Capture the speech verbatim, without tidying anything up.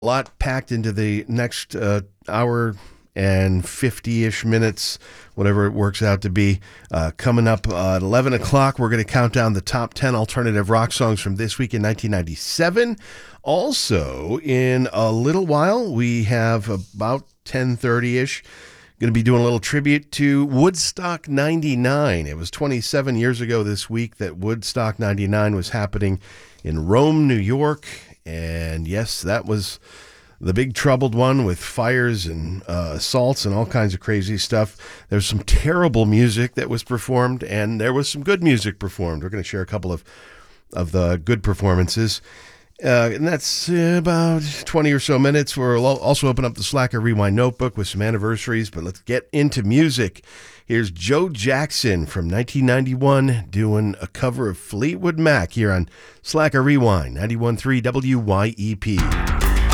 A lot packed into the next uh, hour and fifty-ish minutes, whatever it works out to be. Uh, coming up uh, at eleven o'clock, we're going to count down the top ten alternative rock songs from this week in nineteen ninety-seven. Also, in a little while, we have about ten thirty-ish, going to be doing a little tribute to Woodstock ninety-nine. It was twenty-seven years ago this week that Woodstock ninety-nine was happening in Rome, New York. And yes, that was the big troubled one with fires and uh, assaults and all kinds of crazy stuff. There's some terrible music that was performed, and there was some good music performed. We're going to share a couple of, of the good performances. Uh, and that's uh, about twenty or so minutes. We'll also open up the Slacker Rewind Notebook with some anniversaries, but let's get into music. Here's Joe Jackson from nineteen ninety-one doing a cover of Fleetwood Mac here on Slacker Rewind, ninety-one point three W Y E P.